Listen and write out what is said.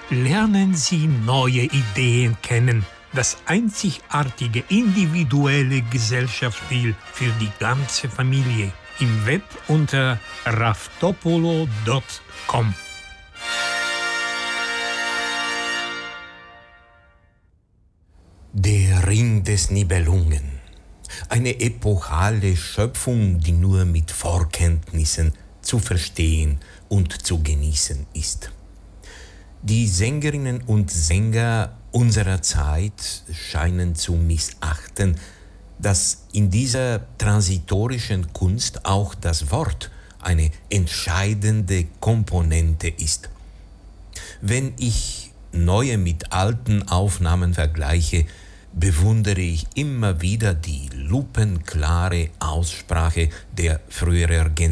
Lernen Sie neue Ideen kennen. Das einzigartige individuelle Gesellschaftsstil für die ganze Familie. Im Web unter raftopolo.com. Der Ring des Nibelungen. Eine epochale Schöpfung, die nur mit Vorkenntnissen zu verstehen und zu genießen ist. Die Sängerinnen und Sänger unserer Zeit scheinen zu missachten, dass in dieser transitorischen Kunst auch das Wort eine entscheidende Komponente ist. Wenn ich neue mit alten Aufnahmen vergleiche, bewundere ich immer wieder die lupenklare Aussprache der früheren